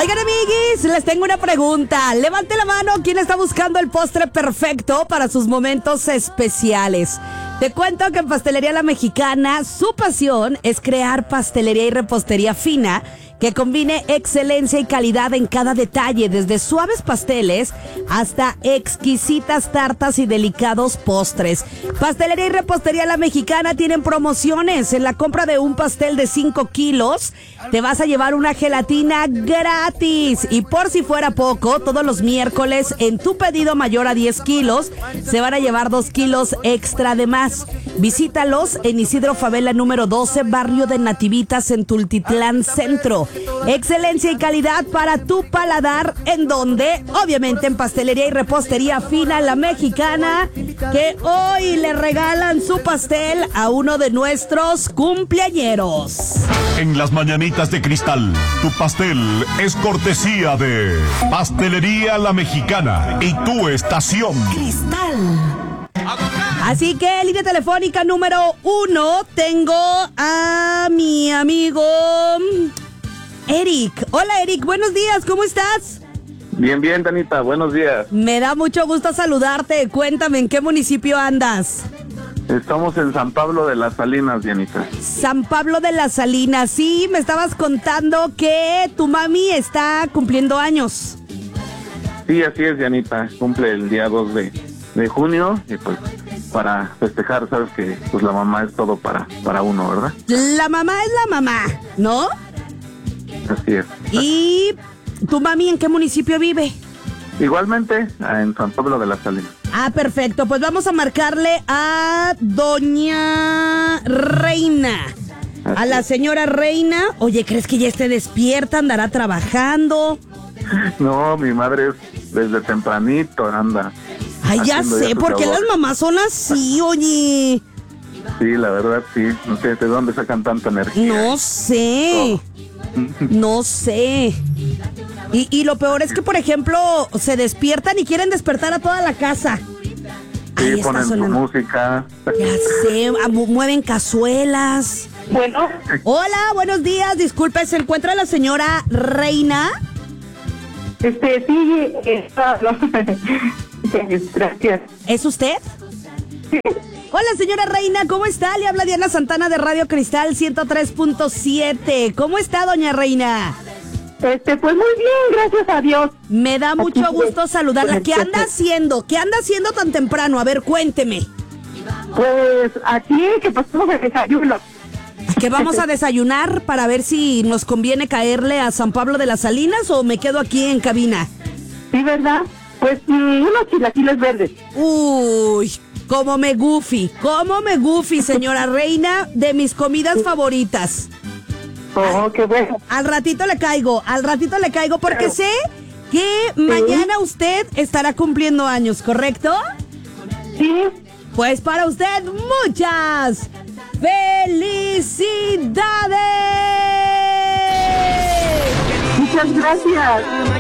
Oigan, amiguis, les tengo una pregunta. Levante la mano, ¿quién está buscando el postre perfecto para sus momentos especiales? Te cuento que en Pastelería La Mexicana, su pasión es crear pastelería y repostería fina que combine excelencia y calidad en cada detalle, desde suaves pasteles hasta exquisitas tartas y delicados postres. Pastelería y repostería La Mexicana tienen promociones. En la compra de un pastel de 5 kilos, te vas a llevar una gelatina gratis. Y por si fuera poco, todos los miércoles, en tu pedido mayor a 10 kilos, se van a llevar 2 kilos extra de más. Visítalos en Isidro Favela número 12, barrio de Nativitas, en Tultitlán Centro. Excelencia y calidad para tu paladar, ¿en donde? Obviamente en Pastelería y Repostería Fina La Mexicana, que hoy le regalan su pastel a uno de nuestros cumpleañeros. En las mañanitas de cristal, tu pastel es cortesía de Pastelería La Mexicana y tu estación Cristal. Así que, línea telefónica número 1, tengo a mi amigo Eric. Hola, Eric, buenos días, ¿cómo estás? Bien, Danita, buenos días. Me da mucho gusto saludarte. Cuéntame, ¿en qué municipio andas? Estamos en San Pablo de las Salinas, Dianita. San Pablo de las Salinas, sí, me estabas contando que tu mami está cumpliendo años. Sí, así es, Dianita, cumple el día 2 de junio y pues para festejar, sabes que pues la mamá es todo para uno, ¿verdad? La mamá es la mamá, ¿no? Así es. ¿Y tu mami en qué municipio vive? Igualmente, en San Pablo de las Salinas. Ah, perfecto. Pues vamos a marcarle a doña Reina. A la señora Reina. Oye, ¿crees que ya esté despierta? ¿Andará trabajando? No, mi madre es desde tempranito, anda. Ay, ya sé, ¿por qué las mamás son así, oye? Sí, la verdad, sí. No sé de dónde sacan tanta energía. No sé. No sé. Y lo peor es que, por ejemplo, se despiertan y quieren despertar a toda la casa. Sí, ponen su música. Ya sé, mueven cazuelas. Bueno. Hola, buenos días. Disculpe, ¿se encuentra la señora Reina? Sí, está. Gracias. ¿Es usted? Sí. Hola, señora Reina, ¿cómo está? Le habla Diana Santana de Radio Cristal 103.7. ¿Cómo está, doña Reina? Pues muy bien, gracias a Dios. Me da mucho gusto saludarla. ¿Qué anda haciendo? ¿Qué anda haciendo tan temprano? A ver, cuénteme. Pues aquí que pasamos el desayuno. ¿Qué vamos a desayunar para ver si nos conviene caerle a San Pablo de las Salinas o me quedo aquí en cabina? Sí, ¿verdad? Pues unos chilaquiles verdes. Uy, cómo me gufi, señora Reina, de mis comidas favoritas. Oh, qué bueno. Al ratito le caigo porque sé que mañana usted estará cumpliendo años, ¿correcto? Sí. Pues para usted muchas felicidades. Muchas gracias.